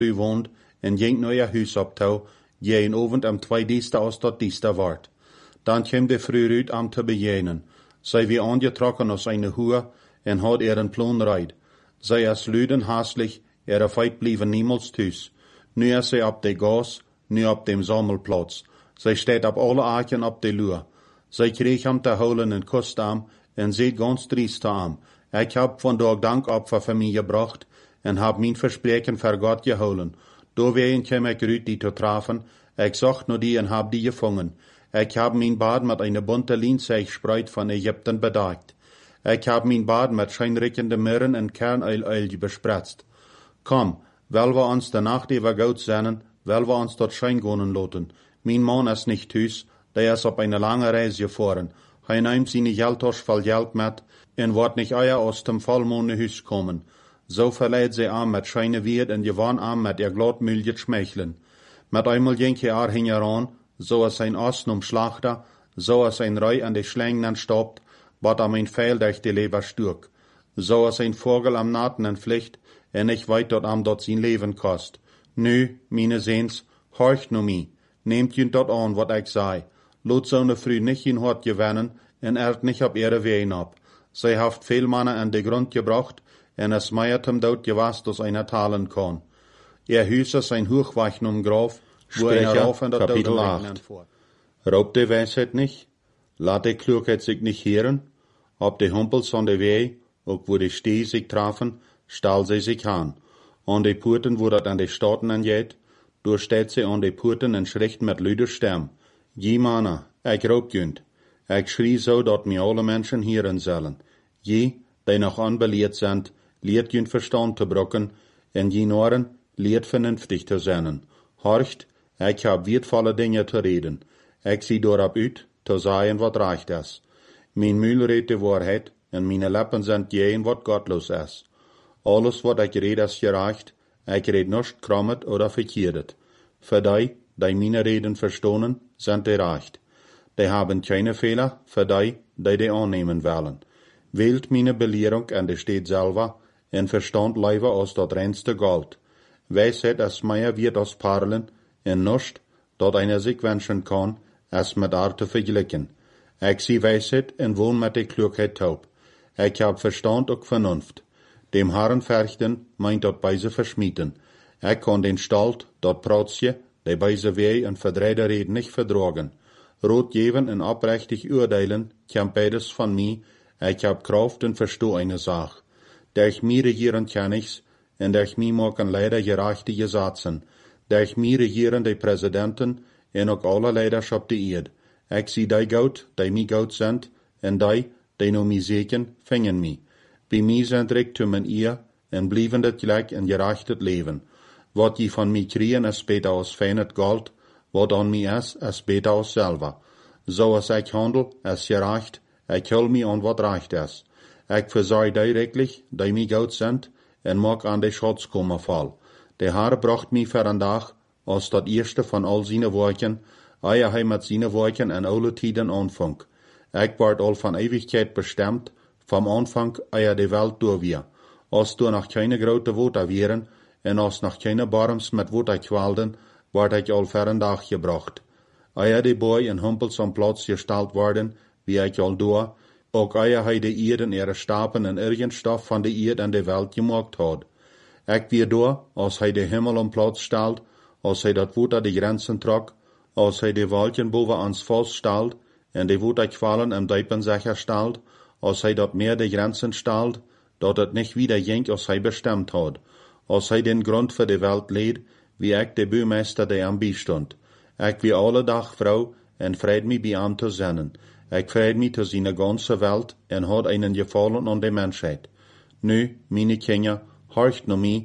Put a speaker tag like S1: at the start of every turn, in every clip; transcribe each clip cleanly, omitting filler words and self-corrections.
S1: u woont en jengt naar je huis op toe, je een avond am 2 als dat dieste wordt. Dan komt de vrouw uit om te bejenen. Zij wie aangetrokken als een hoer en had een plan rijd. Zij is luiden haastelijk, feit blijven niemals thuis. Nu is zij op de gas, nu op dem zammelplaats. Zij staat op alle aken op de luur. Zij kreeg hem te houden en kust hem en zei ganz triest aan. Ik heb vandaag dankopfer voor mij gebracht en heb mijn verspreken voor God gehouden. Doorwegen kwam ik uit die te treffen. Ik zocht naar die en heb die gevangen. Ik heb mijn baard met een bunte lienzeegspreid van Egypten bedekt. Ik heb mijn baard met schijnrikkende mirren en kernuilolie bespritst. Kom, wil we ons de nacht even goed zennen, wil we ons tot schijn gaan laten. Mijn man is niet thuis, die is op een lange reis gevaren. Hij neemt zijn geldtas vol geld met en wordt niet eier als tem volmaande huis komen. Zo verleidt zij aan met schijne weer en gewoon aan met gladmulje schmeichelen. Met eenmaal ging hij haar heen aan, zoals zijn osten omslaagde, zoals een rui aan de slangen stopt, wat am een veil durch de lever stuk. Zoals een vogel am naten en vliegt, en ik weet dat am dat zijn leven kost. Nu, mijn zeens, horcht naar mij, neemt je dat aan wat ik zei. Laat zo'n vrouw niet in hart gewinnen en ert niet op ihre wegen op. Zij heeft veel mannen aan de grond gebracht en is meer hem dood geweest als een talen kan. Ihr huis is een hoogwachtnom graf, wo een rauf en dat
S2: Kapitel 8. Raubt de wijsheid niet? Laat de klugheid zich niet heren? Op de humpels van de wei, ook wo de stee zich trafen, stal zij zich aan. Aan de poorten wo dat aan de staten aangeet, doorsteekt zij aan de poorten en schricht met luider stem. Je mannen, ik roep junt. Ik schrie zo dat mij alle mensen heren zullen. Je, die nog onbeleerd zijn, leert junt verstand te brokken, en je noren, leert vernünftig te zijn. Horcht, ik heb weertvolle dingen te reden. Ik zie daarop uit, te zeggen wat recht is. Mijn muil redt de waarheid, en mijn lippen zijn geen wat godloos is. Alles wat ik red is gerecht, ik red niets krommet of verkeerd. Voor die mijn reden verstonen, zijn de recht. Die hebben keine Fehler, voor die aannemen willen. Wählt mijn belering en de steed zelf, en verstand leven als dat reinste goud. Wijsheid is meer weert als parelen, en niets, dat een zich wensen kan, is met haar te vergelijken. Ik zie wijsheid en woon met de klugheid taub. Ik heb verstand ook vernunft. Dem Herren verchten, meint dat bij ze versmieten. Ik kan den stalt, dat praatsje, die bij ze wei en verdreide reden niet verdragen. Rood geven en oprechtig oordelen, kwam beides van mij, ik heb kracht en verstoe eine zaak. Durch mij regieren kennigs, en durch mij maken leider gerechte gesetzen. Durch mij regieren de presidenten, en ook alle leiders op de eerd. Ik zie die goud, die mij goud zijn, en die no mij zeken, vingen mij. Bij mij zijn rijkdommen eer, en blijven het gelijk en gerecht het leven. Wat je van mij krijgen is beter als fijn het goud, wat aan mij is beter als zilver. Zoals ik handel, is gerecht, ik hul mij aan wat recht is. Ik verzorg die rijkelijk, die mij goud zijn, en maak aan de schatz komen val. De Heer bracht mij voor een dag, als dat eerste van al zijn werken, eer hij met zijn werken en alle tijden aanvangt. Ik word al van eeuwigheid bestemd, van aanvang eer de wereld doorweer. Als er nog geen grote woorden wären, en als nog geen barms met woorden kwelden, word ik al voor een dag gebracht. Eer de boy en humpels aan plaats gesteld worden, wie ik al doe, ook eer hij de eerden ihre stapen en ergens stof van de eerd en de wereld gemaakt had. Ik weer door, als hij de hemel aan plaats stelt, als hij dat woord aan de grenzen trok, als hij de wolken boven ons vaststelt, en de woordenkwalen en diepen zich herstelt, als hij dat meer de grenzen stelt, dat het niet wieder ging als hij bestemd had, als hij den grond voor de wereld leed, wie ik de buurmeester die aan bijstond. Ik wie alle dag vrouw, en vrijd mij bij hem te zinnen. Ik vrijd mij te zijn ganze wereld, en had einen gevallen aan de mensheid. Nu, mijn kinderen, horcht naar mij,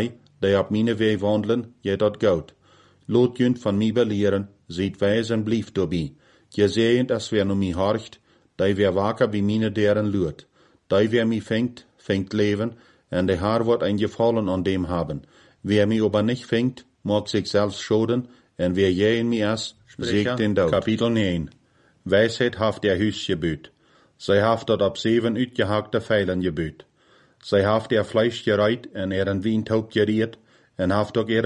S2: die op mijn weg wandelen, je dat goud. Laat junt van mij beleren, ziet wijs en blijf daarbij. Gezegend is wer naar mij horcht, die weer wakker bij mijn deren luurt. Die weer mij vingt leven, en de Heer wordt een gevallen aan dem hebben. Wer mij aber niet vingt, mag zichzelf schoden, en wer jij in mij is, zeegt den dood. Kapitel 9. Wijsheid heeft der huis gebuut. Zij heeft dat op 7 uitgehakte vijlen gebuut. Zij heeft der vlees gereid en een wijntoop geriert,
S1: en haft ook